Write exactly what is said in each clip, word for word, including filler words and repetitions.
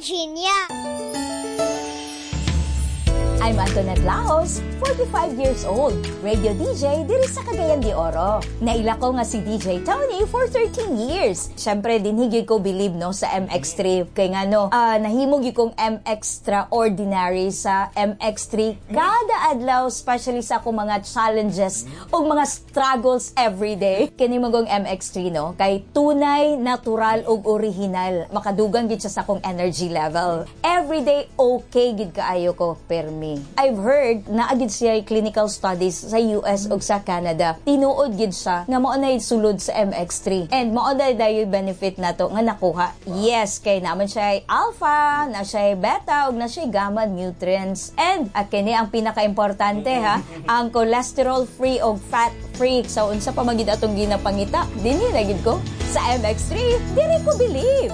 Virginia. I'm Antoinette Laos, forty-five years old, radio D J diri sa Cagayan de Oro. Naila ko nga si D J Tony for thirteen years. Siyempre, dinhigid ko believe no sa M X three. Kaya nga no, uh, nahimog kong M Extraordinary sa M X three kada adlaw, especially sa akong mga challenges o mga struggles everyday. Kini mo kong M X three no, kay tunay, natural ug original. Makadugang gid siya sa akong energy level. Everyday okay gid kaayo ko per me. I've heard na agid siya clinical studies sa U S ug sa Canada. Tinuod gid siya nga mao na sulod sa M X three. And mao na dayo benefit nato nga nakuha. Yes, kay naman siya alpha, na siya beta ug na siya gamma nutrients. And uh, kini ang pinaka-importante ha, ang cholesterol free ug fat free. So unsa pa magid atong ginapangita? Dinhi na gid ko sa M X three. Diri ko believe.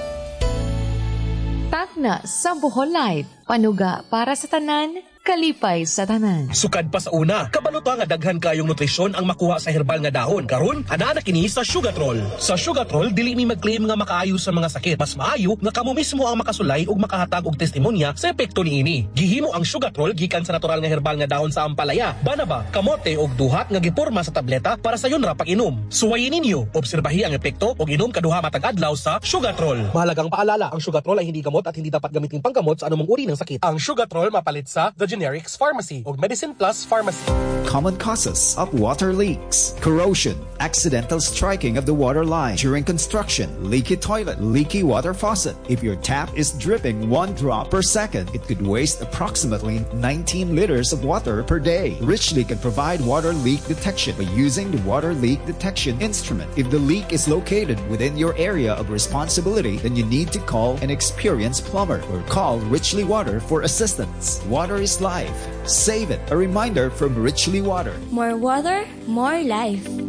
Takna sa Bohol Life. Panuga para sa tanan, kalipay sa tanan. Sukad pa sa una, kabalo nga daghan kayong nutrisyon ang makuha sa herbal nga dahon. Karon, ana na kini sa Sugatrol. Sa Sugatrol, dili mi mag-claim nga makaayo sa mga sakit. Mas maayo nga kamo mismo ang makasulay ug makahatag og testimonya sa epekto niini. Gihimo ang Sugatrol gikan sa natural nga herbal nga dahon sa ampalaya, banaba, kamote ug duhat nga giporma sa tableta para sa yon ra pag-inom. Suwayin ninyo, obserbahi ang epekto ug inom kaduha matag adlaw sa Sugatrol. Mahalagang paalala, ang Sugatrol ay hindi gamot at hindi dapat gamitin panggamot sa anumang uri ng sakit. Ang Sugatrol mapalit sa The Generics Pharmacy o Medicine Plus Pharmacy. Common causes of water leaks: corrosion, accidental striking of the water line during construction, leaky toilet, leaky water faucet. If your tap is dripping one drop per second, it could waste approximately nineteen liters of water per day. Richly can provide water leak detection by using the water leak detection instrument. If the leak is located within your area of responsibility, then you need to call an experienced plumber or call Richly Water for assistance. Water is life. Save it. A reminder from Richly Water. More water, more life.